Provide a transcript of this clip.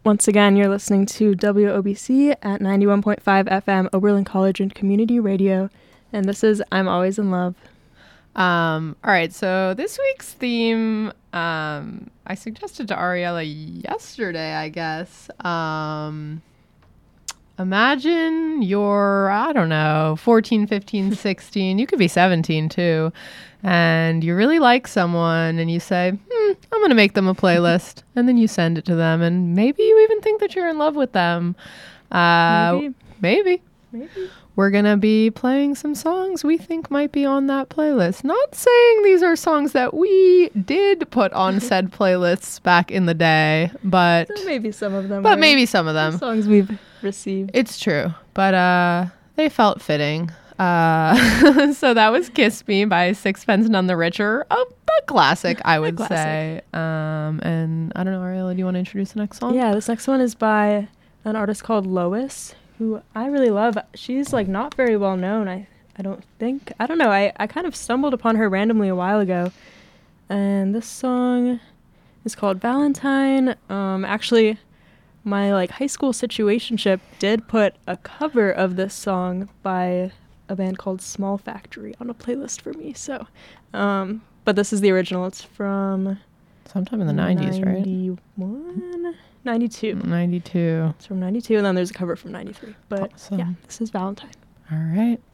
Once again, you're listening to WOBC at 91.5 FM, Oberlin College and Community Radio, and this is I'm Always in Love. All right, so this week's theme, I suggested to Ariella yesterday, I guess. Imagine you're, 14, 15, 16, you could be 17 too, and you really like someone and you say, I'm going to make them a playlist, and then you send it to them, and maybe you even think that you're in love with them. Maybe. We're going to be playing some songs we think might be on that playlist. Not saying these are songs that we did put on said playlists back in the day, but... So maybe some of them. Songs we've received. It's true, but they felt fitting. So that was Kiss Me by Sixpence None the Richer. A classic, I would say. And I don't know, Ariella, do you want to introduce the next song? Yeah, this next one is by an artist called Lois, who I really love. She's like not very well known, I don't think. I don't know, I kind of stumbled upon her randomly a while ago. And this song is called Valentine. Actually, my like high school situationship did put a cover of this song by a band called Small Factory on a playlist for me. So, but this is the original. It's from sometime in the 90s, right? 91? 92. 92. It's from 92, and then there's a cover from 93. But awesome. Yeah, this is Valentine. All right.